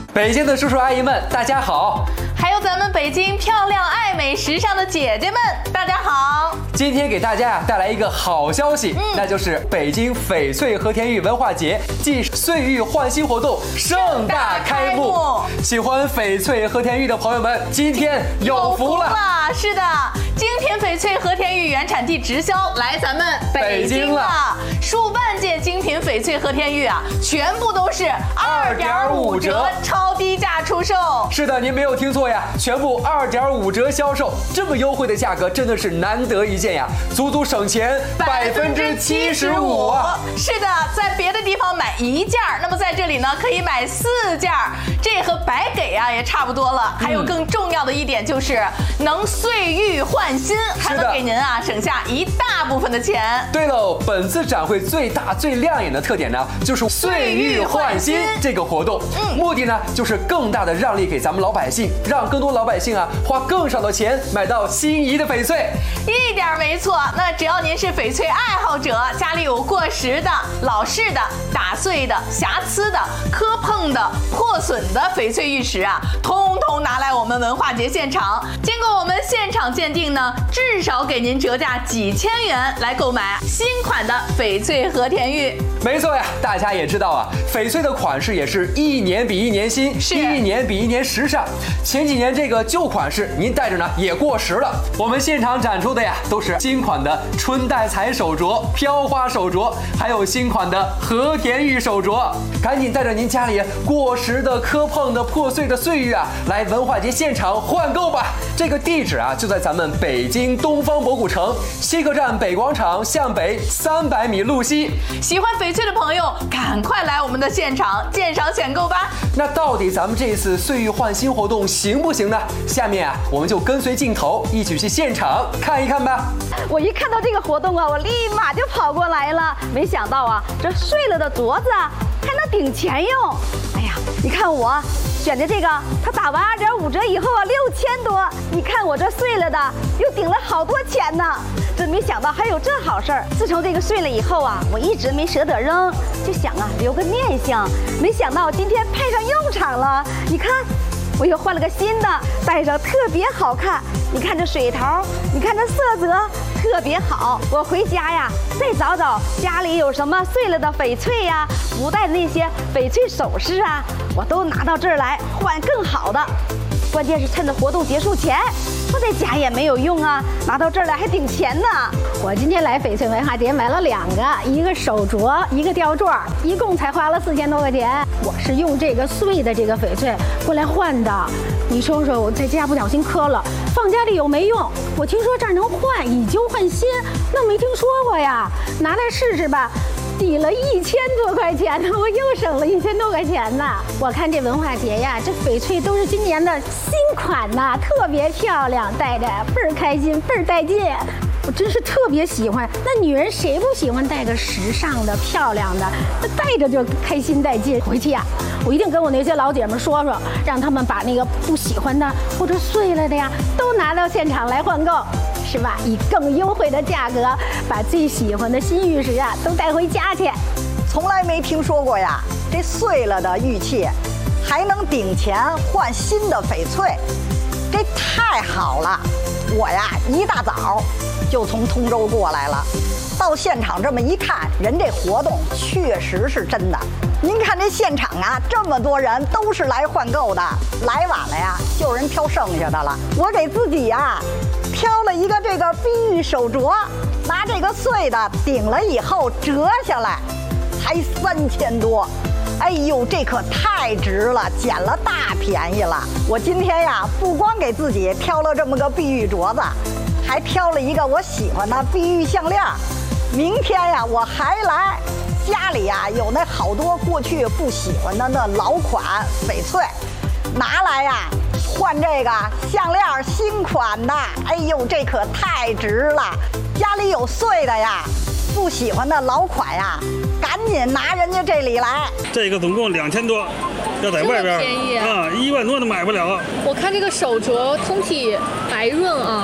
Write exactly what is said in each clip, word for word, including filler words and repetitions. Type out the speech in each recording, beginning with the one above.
北京的叔叔阿姨们，大家好！ 还有咱们北京漂亮、爱美、时尚的姐姐们，大家好！ 今天给大家呀带来一个好消息，嗯、那就是北京翡翠和田玉文化节暨岁玉焕新活动盛大开幕。喜欢翡翠和田玉的朋友们，今天有福了！ 是的，精品翡翠和田玉原产地直销来咱们北京了，数万件精品翡翠和田玉啊，全部都是二点五折超低价出售。 是的，您没有听错呀，全部二点五折销售，这么优惠的价格真的是难得一见呀，足足省钱百分之七十五。 是的，在别的地方买一件，那么在这里呢可以买四件，这和白给啊也差不多了。还有更重要的一点就是能岁玉焕新，还能给您啊省下一大部分的钱。 对喽，本次展会最大最亮眼的特点呢，就是岁玉焕新这个活动，嗯，目的呢就是更大的让利给咱们老百姓，让更多老百姓啊花更少的钱买到心仪的翡翠。 一点没错，那只要您是翡翠爱好者，家里有过时的、老式的、打碎的、瑕疵的、磕碰的、破损的翡翠玉石啊，通通拿来我们文化节现场，经过我们现场鉴定呢，至少给您折价几千元来购买新款的翡翠和田玉。 没错呀，大家也知道啊，翡翠的款式也是一年比一年新， 是一年比一年时尚。前几年这个旧款式您戴着呢也过时了，我们现场展出的呀都是新款的春带彩手镯、飘花手镯，还有新款的和田玉手镯。赶紧带着您家里过时的、磕碰的、破碎的岁玉啊，来文化节现场换购吧。这个地址啊就在咱们北京东方博古城西客站北广场向北三百米路西。 喜欢翡翠的朋友，赶快来我们的现场鉴赏选购吧。 那到底咱们这次岁玉焕新活动行不行呢？下面啊，我们就跟随镜头一起去现场看一看吧。 我一看到这个活动啊，我立马就跑过来了。没想到啊，这碎了的镯子啊，还能顶钱用。哎呀，你看我选的这个，它打完二点五折以后啊，六千多。你看我这碎了的，又顶了好多钱呢。真没想到还有这好事儿。自从这个碎了以后啊，我一直没舍得扔，就想啊留个念想。没想到今天派上用场了。你看，我又换了个新的，戴上特别好看。你看这水头，你看这色泽特别好。我回家呀，再找找家里有什么碎了的翡翠呀、不戴的那些翡翠首饰啊，我都拿到这儿来换更好的。关键是趁着活动结束前，我在家也没有用啊，拿到这儿来还顶钱呢。 我今天来翡翠文化节买了两个，一个手镯，一个吊坠，一共才花了四千多块钱。我是用这个碎的这个翡翠过来换的。你说说，我在家不小心磕了，放家里有没用。我听说这儿能换，以旧换新，那没听说过呀，拿来试试吧。抵了一千多块钱呢，我又省了一千多块钱呢。我看这文化节呀，这翡翠都是今年的新款呐，特别漂亮，戴着倍儿开心，倍儿带劲。我真是特别喜欢。那女人谁不喜欢戴个时尚的、漂亮的？那戴着就开心带劲。回去呀，我一定跟我那些老姐们说说，让他们把那个不喜欢的或者碎了的呀，都拿到现场来换购。是吧？以更优惠的价格，把最喜欢的新玉石啊都带回家去。 从来没听说过呀，这碎了的玉器还能顶钱换新的翡翠，这太好了！我呀一大早就从通州过来了，到现场这么一看，人这活动确实是真的。您看这现场啊，这么多人都是来换购的，来晚了呀，就人挑剩下的了。我给自己呀挑了一个这个碧玉手镯，拿这个碎的顶了以后折下来，才三千多。哎呦，这可太值了，捡了大便宜了。我今天呀，不光给自己挑了这么个碧玉镯子，还挑了一个我喜欢的碧玉项链。明天呀，我还来。家里呀有那好多过去不喜欢的那老款翡翠，拿来呀换这个项链新款的。哎呦，这可太值了！家里有碎的呀，不喜欢的老款呀，赶紧拿人家这里来。 这个总共两千多，要在外边便宜啊，一万多都买不了。 我看这个手镯通体白润啊，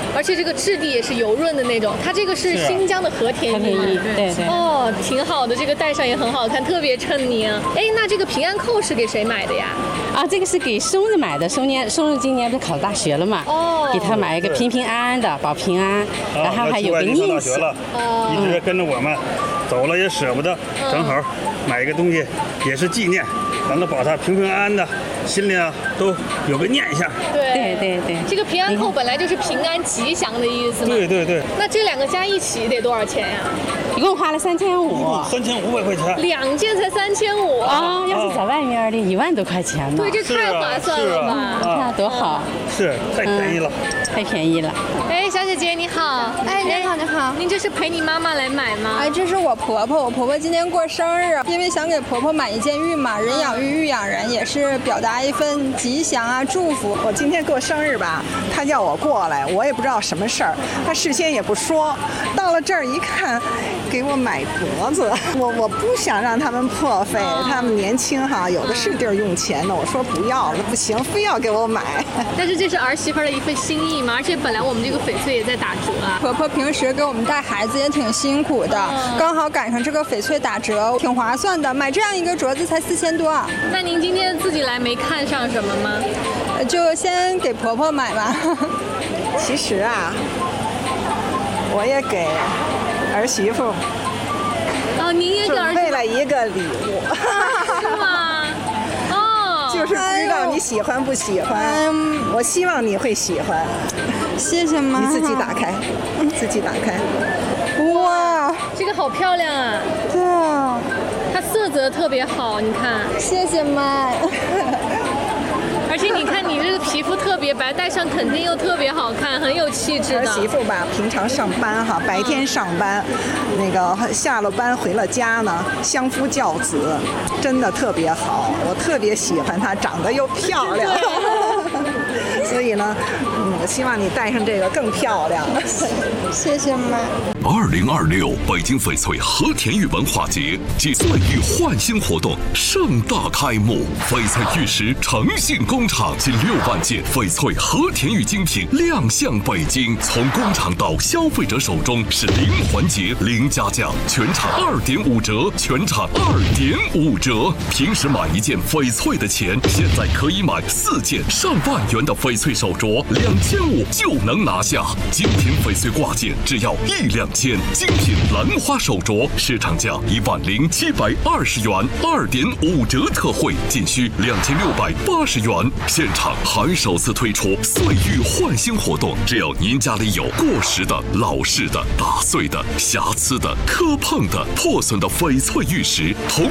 而且这个质地也是油润的那种。它这个是新疆的和田玉吗？ 对对。 哦，挺好的，这个戴上也很好看，特别衬您。哎，那这个平安扣是给谁买的呀？ 啊，这个是给松子买的。松年松子今年不是考大学了嘛？哦。给他买一个平平安安的，保平安，然后还有个印记。 哦。一直跟着我们，走了也舍不得，正好买一个东西，也是纪念。咱们保他平平安安的，心里啊都有个念想。 对对对， 这个平安扣本来就是平安吉祥的意思嘛。 对对对。 那这两个加一起得多少钱呀？ 一共花了三千五。 三千五百块钱。 两件才三千五啊！要是在外面的，一万多块钱呢。 对，这太划算了吧？ 那多好。 是，太便宜了。 太便宜了。 哎，小姐姐你好。 哎，你好，你好。 您这是陪你妈妈来买吗？ 哎，这是我婆婆，我婆婆今年过生日，因为想给婆婆买一件玉嘛，人养玉，玉养人，也是表达一份吉祥啊，祝福。 我今天过生日吧，她叫我过来，我也不知道什么事儿，她事先也不说，到了这儿一看，给我买镯子，我我不想让他们破费，他们年轻哈，有的是地儿用钱的，我说不要了，不行，非要给我买。 但是这是儿媳妇的一份心意嘛，而且本来我们这个翡翠也在打折啊。 婆婆平时给我们带孩子也挺辛苦的，嗯、刚好赶上这个翡翠打折，挺划算的。买这样一个镯子才四千多。 那您今天自己来没看上什么吗？ 就先给婆婆买吧。 其实啊，我也给儿媳妇。 哦，您也给儿媳妇准备了一个礼物。 是吗？哦， 就是不知道你喜欢不喜欢。哎、我希望你会喜欢。 谢谢妈。 你自己打开，自己打开。 哇， 这个好漂亮啊！ 对啊， 它色泽特别好，你看。 谢谢妈。 而且你看你这个皮肤特别白，戴上肯定又特别好看，很有气质的。 儿媳妇吧，平常上班哈，白天上班，嗯、那个下了班回了家呢，相夫教子，真的特别好，我特别喜欢她，长得又漂亮。所以呢，嗯，我希望你戴上这个更漂亮。 谢谢妈。 二零二六北京翡翠和田玉文化节暨岁玉焕新活动盛大开幕，翡翠玉石诚信工厂近六万件翡翠和田玉精品亮相北京，从工厂到消费者手中是零环节零加价，全场二点五折，全场二点五折。平时买一件翡翠的钱，现在可以买四件上万元的翡翠手镯，两千五就能拿下。精品翡翠挂件只要一两千，精品兰花手镯市场价一万零七百二十元，二点五折特惠，仅需两千六百八十元。现场还首次推出岁玉焕新活动，只要您家里有过时的、老式的、打碎的、瑕疵的、磕碰的、破损的翡翠玉石，同